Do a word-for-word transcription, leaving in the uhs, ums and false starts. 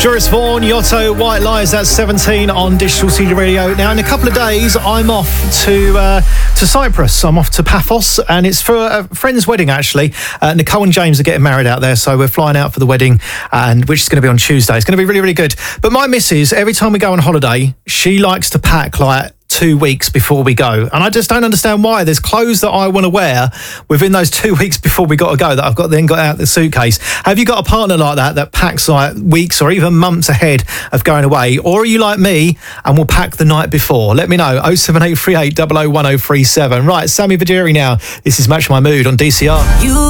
Joris Vaughan, Yotto, White Lies at seventeen on Digital C D Radio. Now, in a couple of days, I'm off to uh, to Cyprus. I'm off to Paphos, and it's for a friend's wedding, actually. Uh, Nicole and James are getting married out there, so we're flying out for the wedding, and which is going to be on Tuesday. It's going to be really, really good. But my missus, every time we go on holiday, she likes to pack, like, two weeks before we go. And I just don't understand why. There's clothes that I want to wear within those two weeks before we got to go that I've got then got out the suitcase. Have you got a partner like that that packs like weeks or even months ahead of going away? Or are you like me and will pack the night before? Let me know. oh seven eight three eight, double oh one oh three seven. Right, Sammy Badiri now. This is Match My Mood on D C R. You